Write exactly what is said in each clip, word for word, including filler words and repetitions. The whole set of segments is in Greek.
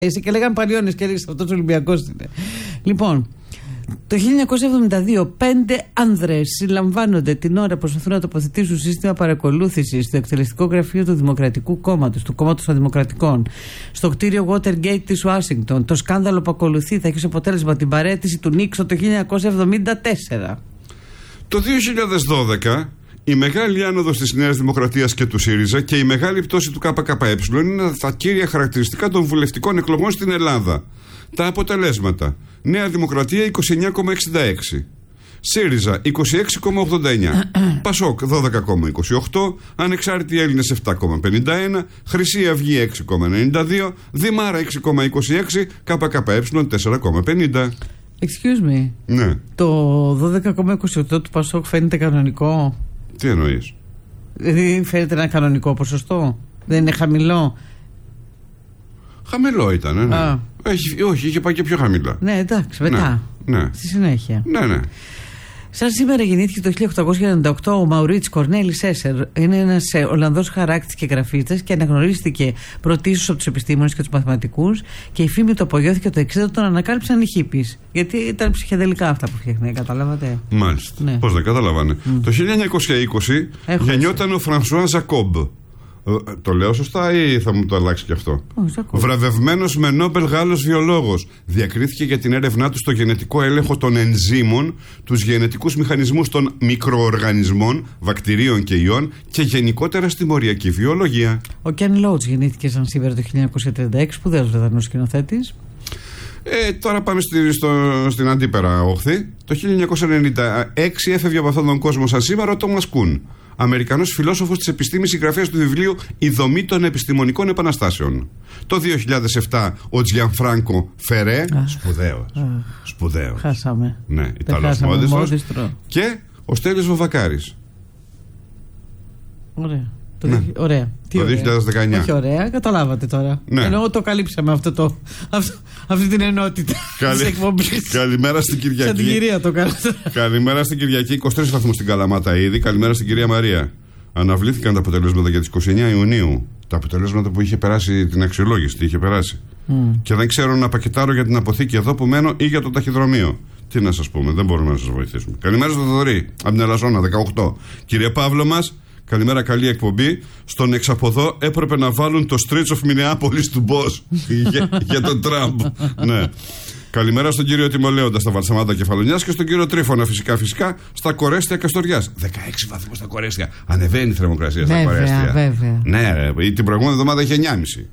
Και λέγανε Παλιώνες και έλεγες αυτός Ολυμπιακός είναι. Λοιπόν, το χίλια εννιακόσια εβδομήντα δύο, πέντε άνδρες συλλαμβάνονται την ώρα που προσπαθούν να τοποθετήσουν σύστημα παρακολούθησης στο εκτελεστικό γραφείο του Δημοκρατικού Κόμματος, του Κόμματος των Δημοκρατικών, στο κτίριο Watergate της Ουάσιγκτον. Το σκάνδαλο που ακολουθεί θα έχει ως αποτέλεσμα την παραίτηση του Νίξον το χίλια εννιακόσια εβδομήντα τέσσερα. Το δύο χιλιάδες δώδεκα, η μεγάλη άνοδος της Νέας Δημοκρατίας και του ΣΥΡΙΖΑ και η μεγάλη πτώση του ΚΚΕ είναι τα κύρια χαρακτηριστικά των βουλευτικών εκλογών στην Ελλάδα. Τα αποτελέσματα: Νέα Δημοκρατία είκοσι εννέα κόμμα εξήντα έξι, ΣΥΡΙΖΑ είκοσι έξι κόμμα ογδόντα εννέα, ΠΑΣΟΚ δώδεκα κόμμα είκοσι οκτώ, Ανεξάρτητοι Έλληνες επτά κόμμα πενήντα ένα, Χρυσή Αυγή έξι κόμμα ενενήντα δύο, Δημάρα έξι κόμμα είκοσι έξι, ΚΚΕ τέσσερα κόμμα πενήντα. Excuse me. Ναι. Το δώδεκα κόμμα είκοσι οκτώ του ΠΑΣΟΚ φαίνεται κανονικό? Τι εννοείς? Δεν φαίνεται ένα κανονικό ποσοστό? Δεν είναι χαμηλό? Χαμηλό ήταν, ναι. Α. Έχει, όχι, είχε πάει και πιο χαμηλά. Ναι, εντάξει, μετά. Ναι, ναι. Στη συνέχεια. Ναι, ναι. Σαν σήμερα γεννήθηκε το χίλια οκτακόσια ενενήντα οκτώ ο Μαουρίτς Κορνέλης Έσερ. Είναι ένας Ολλανδός χαράκτης και γραφίστας και αναγνωρίστηκε πρωτίστως από τους επιστήμονες και τους μαθηματικούς. Και η φήμη του απογειώθηκε το εξήντα, τον ανακάλυψαν οι χίπης. Γιατί ήταν ψυχεδελικά αυτά που φτιάχνει, καταλάβατε. Μάλιστα. Ναι. Πώς δεν καταλαβάνε. Mm. Το χίλια εννιακόσια είκοσι Έχω γεννιόταν εσύ. ο Φρανσουά Ζακόμπ. Το λέω σωστά ή θα μου το αλλάξει κι αυτό? Oh, βραβευμένος με Νόμπελ Γάλλος βιολόγος. Διακρίθηκε για την έρευνά του στο γενετικό έλεγχο των ενζύμων, τους γενετικούς μηχανισμούς των μικροοργανισμών, βακτηρίων και ιών και γενικότερα στη μοριακή βιολογία. Ο Κεν Λόουτς γεννήθηκε σαν σήμερα το χίλια εννιακόσια τριάντα έξι, σπουδαίος Βρετανός σκηνοθέτης. Ε, τώρα πάμε στη, στο, στην αντίπερα όχθη. Το χίλια εννιακόσια ενενήντα έξι έφευγε από αυτόν τον κόσμο σαν σήμερα ο Τόμας Κουν, Αμερικανός φιλόσοφος της επιστήμης, συγγραφέας του βιβλίου «Η δομή των επιστημονικών επαναστάσεων». Το δύο χιλιάδες επτά ο Τζιανφράνκο Φερέ, σπουδαίος, σπουδαίος. Χάσαμε. Ναι, Ιταλός μόδιστρος. Και ο Στέλιος Βοβακάρης. Ωραία. Το, ναι. δι... ωραία. Τι το ωραία. δύο χιλιάδες δεκαεννιά. Όχι ωραία, καταλάβατε τώρα. Ναι. Ενώ το καλύψαμε αυτό το, αυτό, αυτή την ενότητα της εκπομπής. Καλημέρα στην Κυριακή. Σαν την κυρία το κάνω. Καλημέρα στην Κυριακή. είκοσι τρεις βαθμούς στην Καλαμάτα ήδη. Καλημέρα στην κυρία Μαρία. Αναβλήθηκαν τα αποτελέσματα για τις είκοσι εννέα Ιουνίου. Τα αποτελέσματα που είχε περάσει την αξιολόγηση. Τι είχε περάσει. Mm. Και δεν ξέρω να πακετάρω για την αποθήκη εδώ που μένω ή για το ταχυδρομείο. Τι να σας πούμε, δεν μπορούμε να σας βοηθήσουμε. Καλημέρα στο Θοδωρή, από την Ελασσόνα, δεκαοκτώ. Κύριε Παύλο μας. Καλημέρα, καλή εκπομπή. Στον εξαποδό έπρεπε να βάλουν το Streets of Minneapolis του Boss για, για τον Τραμπ. Ναι. Καλημέρα στον κύριο Τιμολέοντα στα Βαλσαμάτα Κεφαλονιάς και στον κύριο Τρίφωνα φυσικά φυσικά στα Κορέστια Καστοριάς. δεκαέξι βαθμούς στα Κορέστια. Ανεβαίνει η θερμοκρασία στα Κορέστια. Βέβαια. Ναι, την προηγούμενη εβδομάδα είχε εννιάμιση.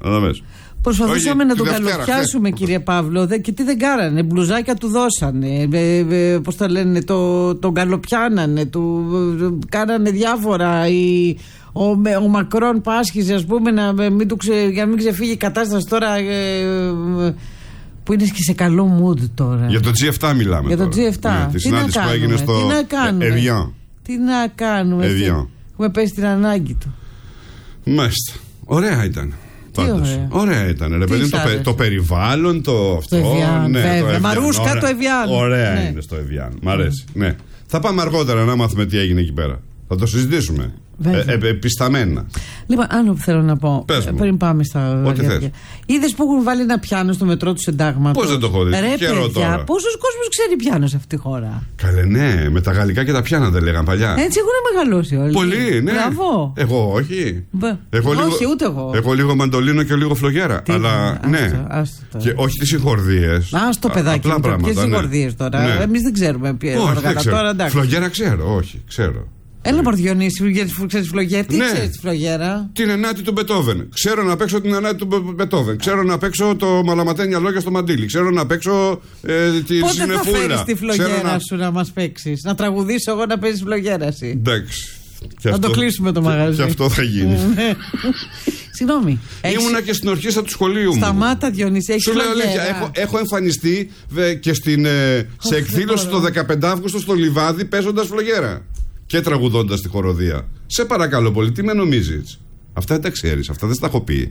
Προσπαθούσαμε να τον καλοπιάσουμε, κύριε Παύλο, και τι δεν κάνανε. Μπλουζάκια του δώσανε. Ε, ε, πώς τα λένε, το, τον καλοπιάνανε. Του κάνανε διάφορα. Η, ο, ο Μακρόν πάσχιζε, ας πούμε, να μην, του ξε, για να μην ξεφύγει η κατάσταση τώρα. Ε, ε, που είναι και σε καλό mood τώρα. Για το τζι επτά μιλάμε. Για το τζι επτά. Ναι, τη συνάντηση που έγινε στο τι να κάνουμε. Εβιάν. Τι να κάνουμε. Έχουμε πέσει την ανάγκη του. Μάλιστα. Ωραία ήταν. Ωραία. Ωραία ήταν, ρε παιδί, το, το περιβάλλον, το αυτό. Το Εβιάν, ναι, βέβαια. Το Μαρούσκα ωραία. Το Εβιάν. Ωραία ναι. είναι στο Εβιάν. Μ' αρέσει. Mm. Ναι. Θα πάμε αργότερα να μάθουμε τι έγινε εκεί πέρα. Θα το συζητήσουμε. Ε, ε, επισταμένα. Λοιπόν, άλλο που θέλω να πω. Πριν πάμε στα. Ό,τι θες. Είδες που έχουν βάλει ένα πιάνο στο μετρό του Συντάγματος? Πώς δεν το έχω δει. Ρε παιδιά, πόσος κόσμος ξέρει πιάνο σε αυτή τη χώρα? Καλέ, ναι, με τα γαλλικά και τα πιάνα δεν λέγαν παλιά. Έτσι έχουν μεγαλώσει όλοι. Πολύ, ναι. Μπράβο. Εγώ όχι. Εγώ όχι, λίγο, ούτε εγώ. Εγώ λίγο μαντολίνο και λίγο φλογέρα. Τι, αλλά άστο, ναι. Άστο, και όχι τις συγχορδίες. Α, στο παιδάκι. Ποιες συγχορδίες τώρα. Ναι. Εμείς δεν ξέρουμε ποιες όργανα. Φλογέρα ξέρω, όχι, ξέρω. Έλα μωρ Διονύση, γιατί ξέρεις φλογέρα. Τι ναι. ξέρεις τη φλογέρα? Την ενάτη του Μπετόβεν. Ξέρω να παίξω την ενάτη του Μπετόβεν. Ξέρω να παίξω το μαλαματένια λόγια στο μαντίλι. Ξέρω να παίξω ε, τη Πότε συνεφούλα. Πότε θα φέρεις τη φλογέρα να... σου να μας παίξεις? Να τραγουδήσω εγώ να παίζεις φλογέρα εσύ? Εντάξει. Να αυτό, το κλείσουμε το μαγαζί. Και αυτό θα γίνει. Συγγνώμη. Ήμουνα και στην ορχήστρα του σχολείου μου. Σταμάτα, Διονύση, έχεις φλογέρα. Έχω, έχω εμφανιστεί και στην, ε, σε εκδήλωση το δεκαπέντε Αυγούστου στο Λιβάδι παίζοντας φλογέρα. Και τραγουδώντας τη χοροδία. Σε παρακαλώ πολύ, τι με νομίζεις? Αυτά δεν τα ξέρεις, αυτά δεν στα έχω πει.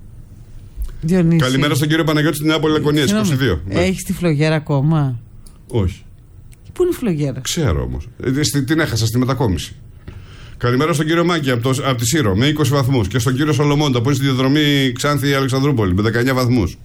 Διονύση. Καλημέρα στον κύριο Παναγιώτη στην Νέα Πολυακονία, είκοσι δύο. Έχεις τη φλογέρα ακόμα? Όχι. Πού είναι η φλογέρα? Ξέρω όμως. Ε, την έχασα στη μετακόμιση. Καλημέρα στον κύριο Μάκη από, το, από τη Σύρο με είκοσι βαθμούς. Και στον κύριο Σολομώντα που είναι στη διαδρομή Ξάνθη Αλεξανδρούπολη με δεκαεννιά βαθμούς.